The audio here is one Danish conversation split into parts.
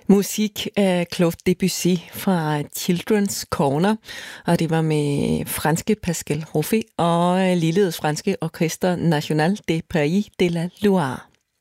Musik af Claude Debussy fra Children's Corner, og det var med franske Pascal Ruffy og ligeledes franske Orchestre National des Pays de la Loire.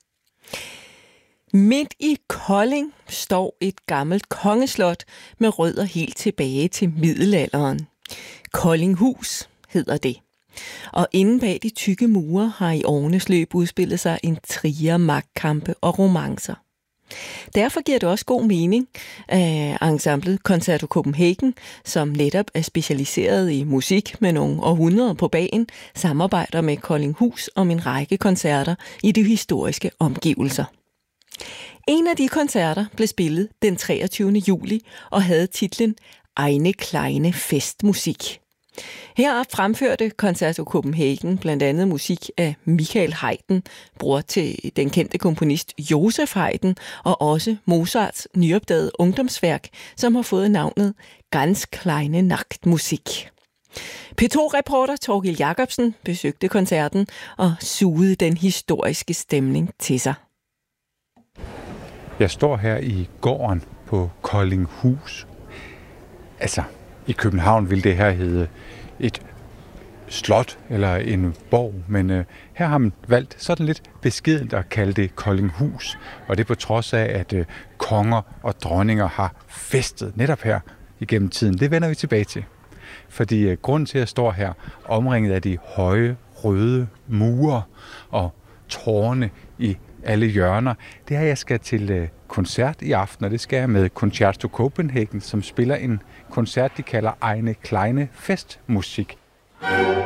Midt i Kolding står et gammelt kongeslot med rødder helt tilbage til middelalderen. Koldinghus hedder det. Og inde bag de tykke mure har i årenes løb udspillet sig intriger, magtkampe og romancer. Derfor giver det også god mening, at ensemblet Concerto Copenhagen, som netop er specialiseret i musik med nogle århundreder på bagen, samarbejder med Koldinghus om en række koncerter i de historiske omgivelser. En af de koncerter blev spillet den 23. juli og havde titlen Eine kleine Festmusik. Her fremførte Concerto Copenhagen blandt andet musik af Michael Haydn, bror til den kendte komponist Joseph Haydn, og også Mozarts nyopdagede ungdomsværk, som har fået navnet Ganz kleine Nachtmusik. P2-reporter Torgild Jacobsen besøgte koncerten og sugede den historiske stemning til sig. Jeg står her i gården på Koldinghus. Altså, i København vil det her hedde et slot eller en borg, men her har man valgt sådan lidt beskedent at kalde det Koldinghus, og det på trods af, at konger og dronninger har festet netop her igennem tiden. Det vender vi tilbage til, fordi grunden til at stå her omringet af de høje, røde mure og tårne i alle hjørner, det er, at jeg skal til koncert i aften, og det skal jeg med Concerto Copenhagen, som spiller en koncert, de kalder Eine kleine Festmusik.